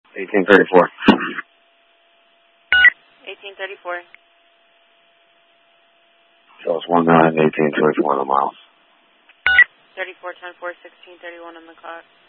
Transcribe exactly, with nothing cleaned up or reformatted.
eighteen thirty-four. eighteen thirty-four. So it's one nine eighteen thirty-four on the mile. thirty-four ten four sixteen thirty-one on the clock.